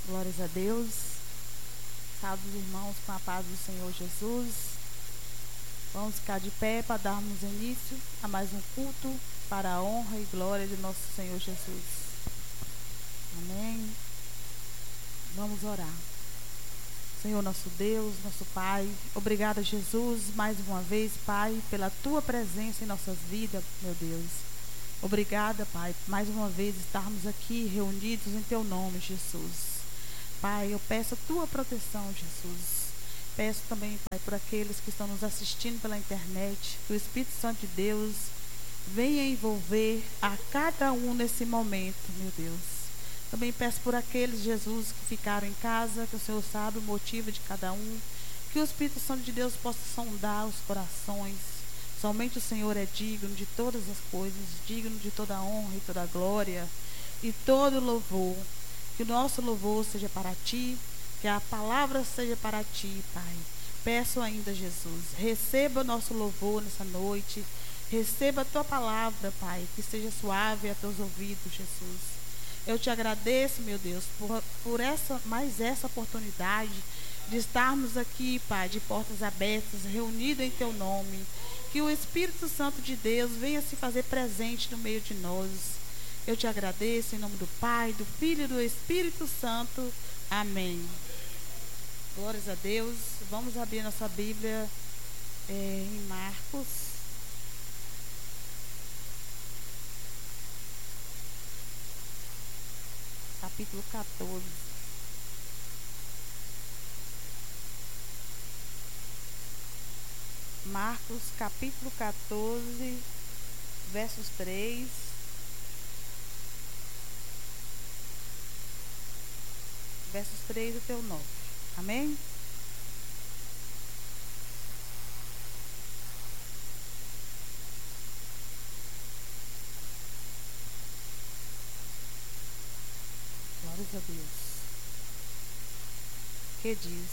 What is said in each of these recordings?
Glórias a Deus. Salve os irmãos com a paz do Senhor Jesus. Vamos ficar de pé para darmos início a mais um culto para a honra e glória de nosso Senhor Jesus. Amém. Vamos orar. Senhor nosso Deus, nosso Pai, obrigada, Jesus, mais uma vez, Pai, pela Tua presença em nossas vidas, meu Deus. Obrigada, Pai, mais uma vez estarmos aqui reunidos em Teu nome, Jesus. Pai, eu peço a Tua proteção, Jesus. Peço também, Pai, por aqueles que estão nos assistindo pela internet, que o Espírito Santo de Deus venha envolver a cada um nesse momento, meu Deus. Também peço por aqueles, Jesus, que ficaram em casa, que o Senhor sabe o motivo de cada um, que o Espírito Santo de Deus possa sondar os corações. Somente o Senhor é digno de todas as coisas, digno de toda a honra e toda a glória e todo louvor. Que o nosso louvor seja para Ti, que a palavra seja para Ti, Pai. Peço ainda, Jesus, receba o nosso louvor nessa noite, receba a Tua palavra, Pai, que seja suave a Teus ouvidos, Jesus. Eu Te agradeço, meu Deus, por mais essa oportunidade de estarmos aqui, Pai, de portas abertas, reunidos em Teu nome. Que o Espírito Santo de Deus venha se fazer presente no meio de nós. Eu Te agradeço em nome do Pai, do Filho e do Espírito Santo. Amém. Glórias a Deus. Vamos abrir nossa Bíblia em Marcos. Capítulo 14. Marcos, capítulo 14, versos 3. Versos 3 até o 9. Amém? Glórias a Deus. Que diz: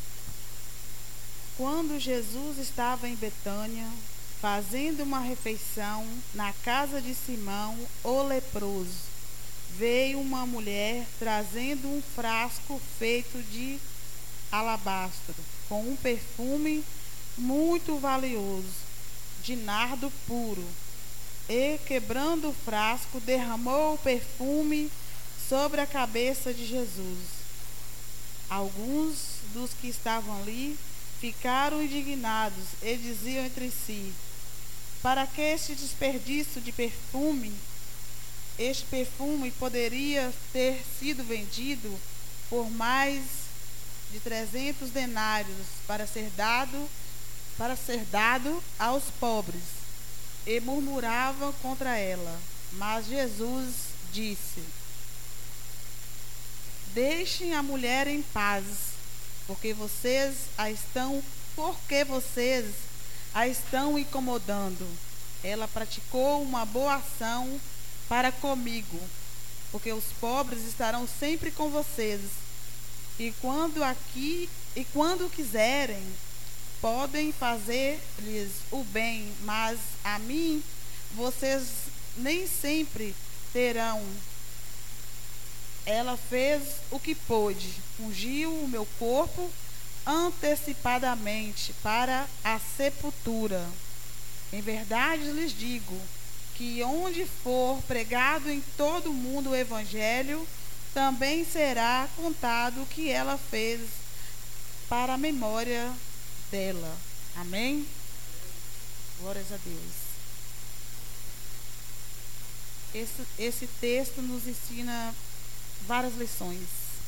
Quando Jesus estava em Betânia, fazendo uma refeição na casa de Simão, o leproso, veio uma mulher trazendo um frasco feito de alabastro, com um perfume muito valioso, de nardo puro, e, quebrando o frasco, derramou o perfume sobre a cabeça de Jesus. Alguns dos que estavam ali ficaram indignados e diziam entre si: para que este desperdício de perfume? Este perfume poderia ter sido vendido por mais de 300 denários para ser dado aos pobres. E murmuravam contra ela. Mas Jesus disse: deixem a mulher em paz, porque vocês a estão incomodando. Ela praticou uma boa ação para comigo, porque os pobres estarão sempre com vocês, e quando quiserem, podem fazer-lhes o bem, mas a mim vocês nem sempre terão. Ela fez o que pôde, ungiu o meu corpo antecipadamente para a sepultura. Em verdade lhes digo que onde for pregado em todo o mundo o Evangelho, também será contado o que ela fez para a memória dela. Amém? Glórias a Deus. Esse texto nos ensina várias lições.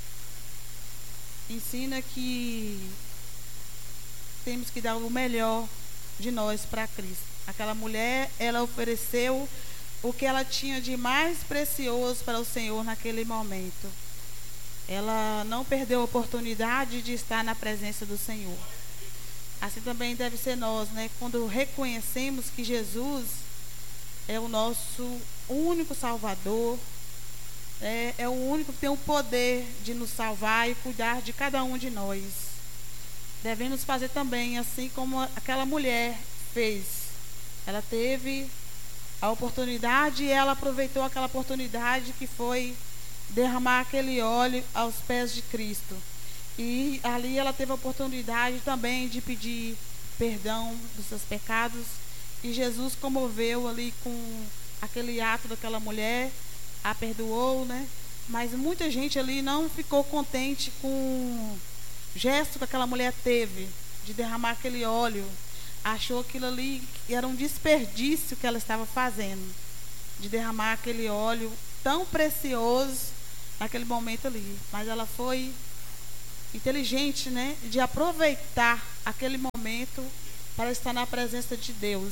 Ensina que temos que dar o melhor de nós para Cristo. Aquela mulher, ela ofereceu o que ela tinha de mais precioso para o Senhor naquele momento. Ela não perdeu a oportunidade de estar na presença do Senhor. Assim também deve ser nós, né? Quando reconhecemos que Jesus é o nosso único Salvador, é o único que tem o poder de nos salvar e cuidar de cada um de nós. Devemos fazer também assim como aquela mulher fez. Ela teve a oportunidade e ela aproveitou aquela oportunidade que foi derramar aquele óleo aos pés de Cristo. E ali ela teve a oportunidade também de pedir perdão dos seus pecados. E Jesus comoveu ali com aquele ato daquela mulher, a perdoou, né? Mas muita gente ali não ficou contente com o gesto que aquela mulher teve de derramar aquele óleo. Achou aquilo ali que era um desperdício que ela estava fazendo, de derramar aquele óleo tão precioso naquele momento ali. Mas ela foi inteligente, né, de aproveitar aquele momento para estar na presença de Deus.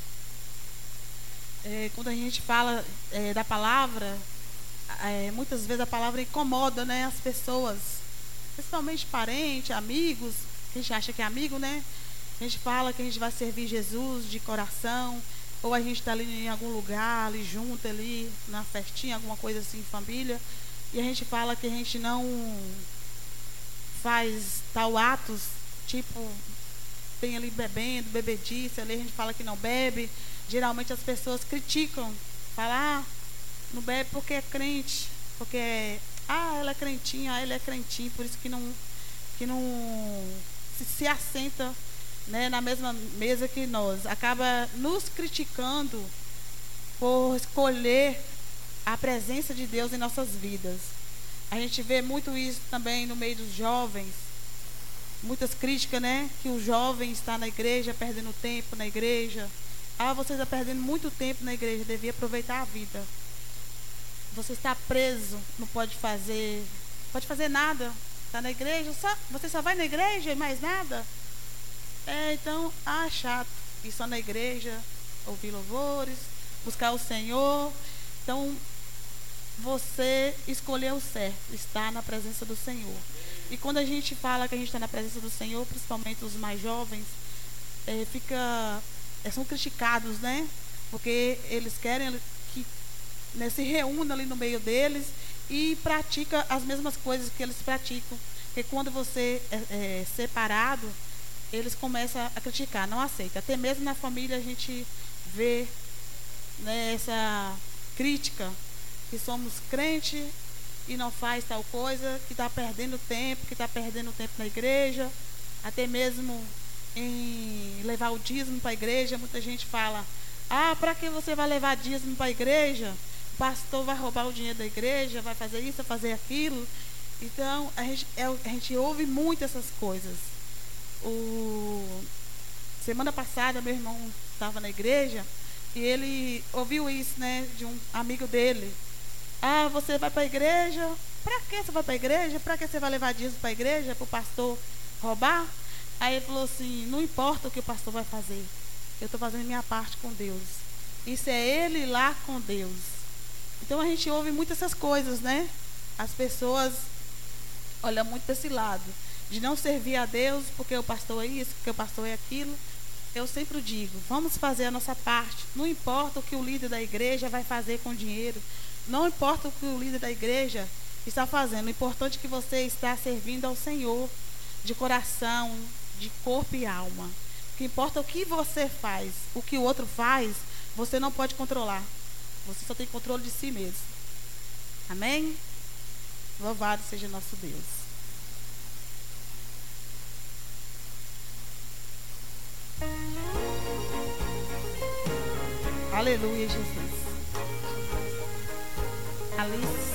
Quando a gente fala da palavra, muitas vezes a palavra incomoda, né, as pessoas, principalmente parentes, amigos, que a gente acha que é amigo, né? A gente fala que a gente vai servir Jesus de coração, ou a gente está ali em algum lugar, ali junto, ali na festinha, alguma coisa assim, família, e a gente fala que a gente não faz tal atos, tipo, tem ali bebendo, bebedice, ali a gente fala que não bebe. Geralmente as pessoas criticam, falam, não bebe porque é crente, porque ela é crentinha, ele é crentinho, por isso que não se assenta, né, na mesma mesa que nós. Acaba nos criticando por escolher a presença de Deus em nossas vidas. A gente vê muito isso também no meio dos jovens. Muitas críticas, né? Que o jovem está na igreja, perdendo tempo na igreja. Você está perdendo muito tempo na igreja, devia aproveitar a vida. Você está preso, não pode fazer nada. Está na igreja, você só vai na igreja e mais nada? Então, chato. Ir só na igreja, ouvir louvores, buscar o Senhor. Então, você escolheu o certo, estar na presença do Senhor. E quando a gente fala que a gente está na presença do Senhor, principalmente os mais jovens, são criticados, né? Porque eles querem que, né, se reúna ali no meio deles e pratica as mesmas coisas que eles praticam. Porque quando você é separado, eles começam a criticar, não aceita. Até mesmo na família a gente vê, né, essa crítica, que somos crentes e não faz tal coisa, que está perdendo tempo na igreja, até mesmo em levar o dízimo para a igreja. Muita gente fala, para que você vai levar dízimo para a igreja? O pastor vai roubar o dinheiro da igreja, vai fazer isso, vai fazer aquilo. Então, a gente ouve muito essas coisas. Semana passada, meu irmão estava na igreja e ele ouviu isso, né, de um amigo dele. Você vai para a igreja? Para que você vai para a igreja? Para que você vai levar dízimo para a igreja? Para o pastor roubar? Aí ele falou assim, não importa o que o pastor vai fazer, eu estou fazendo minha parte com Deus. Isso é ele lá com Deus. Então a gente ouve muito essas coisas, né? As pessoas olham muito desse lado, de não servir a Deus porque o pastor é isso, porque o pastor é aquilo. Eu sempre digo, vamos fazer a nossa parte. Não importa o que o líder da igreja vai fazer com o dinheiro, não importa o que o líder da igreja está fazendo, o importante é que você está servindo ao Senhor de coração, de corpo e alma. O que importa é o que você faz. O que o outro faz, você não pode controlar. Você só tem controle de si mesmo. Amém? Louvado seja nosso Deus. Aleluia, Jesus. Alice.